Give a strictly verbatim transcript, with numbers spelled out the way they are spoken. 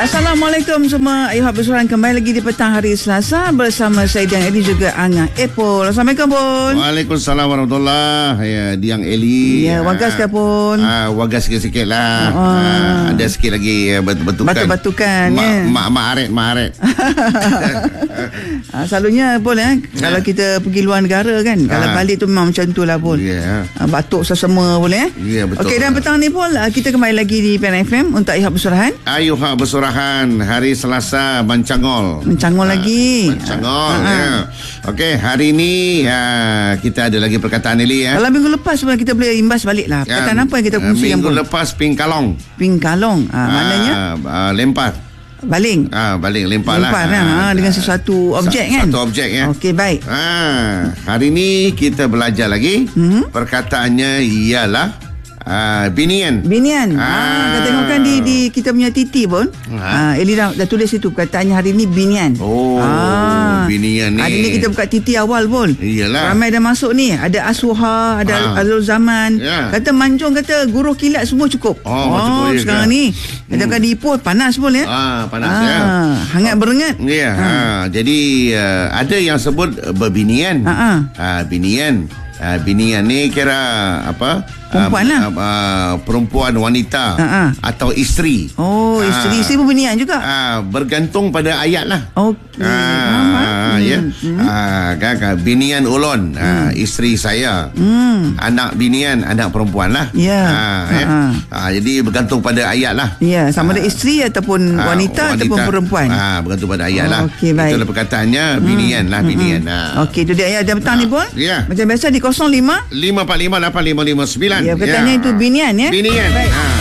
Assalamualaikum semua. Ayuh bersuara kembali lagi di petang hari Selasa bersama saya Diang Eli juga Angah Apple. Assalamualaikum pun. Waalaikumsalam warahmatullahi. Ya, Diang Eli. Ya, wagas ke pun? Ah, wagas sikit-sikit lah. Oh. Ah, ada sikit lagi batu-batukan. Batu-batukan Ma, ya. Mak mak aret, mak aret. ah, selalunya pun eh kalau kita pergi luar negara kan, ah. kalau balik tu memang macam tu lah pun. Ya. Ah, batuk sesama pun eh. Ya, betul. Okey, dan petang ni pun kita kembali lagi di P N F M untuk Ayuh bersurahan. Ayuh bersurahan hari Selasa Mencangol. Mencangol ha, lagi. Mencangol. Ha, ya. Okey, hari ni ha, kita ada lagi perkataan ni ya. Kalau minggu lepas sebenarnya kita boleh imbas balik lah. Perkataan ya, apa yang kita kongsikan? Minggu pun? lepas pingkalong. Pingkalong. Ha, ha, maknanya ha, lempar. Baling. Ah, baling lempar, lempar lah. lah. Ha, dengan sesuatu objek kan? Satu objek ya. Okey, baik. Ah, hari ni kita belajar lagi. Mm-hmm. Perkataannya ialah Ah, binian. Binian. Ah, ah kita tengokkan di di kita punya titi pun. Ah, Eli dah, dah tulis itu perkataannya hari ni binian. Oh, ah, binian ni. Hari ni kita buka titi awal pun. Iyalah. Ramai dah masuk ni. Ada Asuha, ada ah. Azul Zaman. Ya. Kata Manjung kata Guru Kilat semua cukup. Oh, oh cukup sekarang ni. Kita hmm. di Ipoh panas pun ya. Ah, panas ah, ya. Hangat berengat. Ya. Ah. Ah, jadi uh, ada yang sebut berbinian. Ah, ah. Ah, binian. Ah, binian ni kira apa? Perempuan lah. Uh, uh, perempuan wanita uh-uh. atau isteri. Oh, isteri. Uh, isteri pun binian juga. Uh, bergantung pada ayat lah. Okey. Uh, ya. Hmm. Uh, kan, kan, binian ulun, hmm. uh, isteri saya. Hmm. Anak binian, anak perempuan lah. Ya. Yeah. Uh, uh-huh. ya. uh, jadi bergantung pada ayat lah. Ya, yeah, sama ada uh, isteri ataupun uh, wanita, wanita ataupun perempuan. Uh, bergantung pada ayat oh, lah. Okey, baik. Itulah perkataannya binian hmm. lah, binian. Hmm. Uh. Okey, itu dia ayat dan petang uh, ni pun. Ya. Yeah. Macam biasa di kosong lima lima empat lima lapan lima lima sembilan. Ya, perkataannya ya. Itu binian ya. Binian. Baik. Ha.